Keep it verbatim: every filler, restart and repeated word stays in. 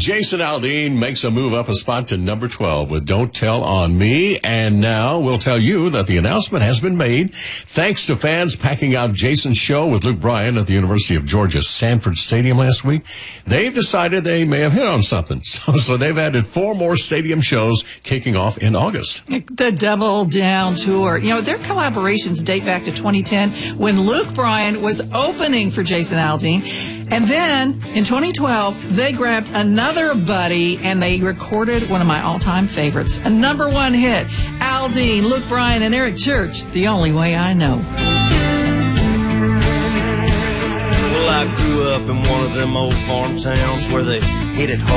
Jason Aldean makes a move up a spot to number twelve with Don't Tell on Me. And now we'll tell you that the announcement has been made thanks to fans packing out Jason's show with Luke Bryan at the University of Georgia Sanford Stadium last week. They've decided they may have hit on something. So, so they've added four more stadium shows kicking off in August. The Double Down Tour. You know, their collaborations date back to twenty ten when Luke Bryan was opening for Jason Aldean. And then in twenty twelve, they grabbed another buddy and they recorded one of my all-time favorites, a number one hit, Aldean, Luke Bryan, and Eric Church, The Only Way I Know. Well, I grew up in one of them old farm towns where they hit it hard.